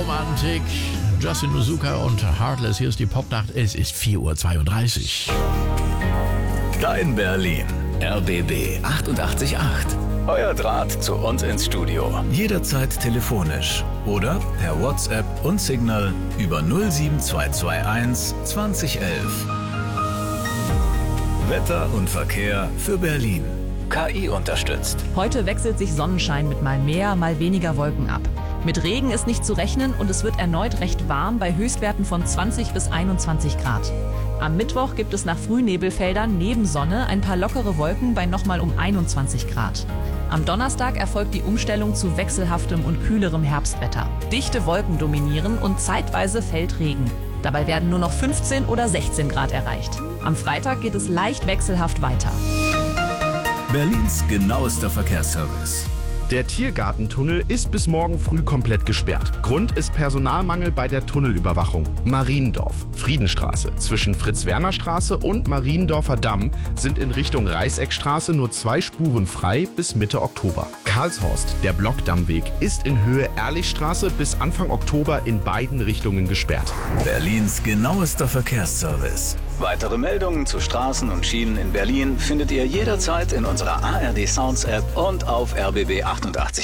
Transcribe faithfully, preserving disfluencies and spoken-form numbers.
Romantik. Justin Nozuka und Heartless. Hier ist die Popnacht. Es ist vier Uhr zweiunddreißig. Dein Berlin. R B B achtundachtzig Komma acht. Euer Draht zu uns ins Studio. Jederzeit telefonisch oder per WhatsApp und Signal über null sieben zwei zwei eins zwanzig elf. Wetter und Verkehr für Berlin. K I unterstützt. Heute wechselt sich Sonnenschein mit mal mehr, mal weniger Wolken ab. Mit Regen ist nicht zu rechnen und es wird erneut recht warm bei Höchstwerten von zwanzig bis einundzwanzig Grad. Am Mittwoch gibt es nach Frühnebelfeldern neben Sonne ein paar lockere Wolken bei nochmal um einundzwanzig Grad. Am Donnerstag erfolgt die Umstellung zu wechselhaftem und kühlerem Herbstwetter. Dichte Wolken dominieren und zeitweise fällt Regen. Dabei werden nur noch fünfzehn oder sechzehn Grad erreicht. Am Freitag geht es leicht wechselhaft weiter. Berlins genauester Verkehrsservice. Der Tiergartentunnel ist bis morgen früh komplett gesperrt. Grund ist Personalmangel bei der Tunnelüberwachung. Mariendorf, Friedenstraße zwischen Fritz-Werner-Straße und Mariendorfer Damm sind in Richtung Reißeckstraße nur zwei Spuren frei bis Mitte Oktober. Karlshorst, der Blockdammweg, ist in Höhe Ehrlichstraße bis Anfang Oktober in beiden Richtungen gesperrt. Berlins genauester Verkehrsservice. Weitere Meldungen zu Straßen und Schienen in Berlin findet ihr jederzeit in unserer A R D Sounds App und auf R B B achtundachtzig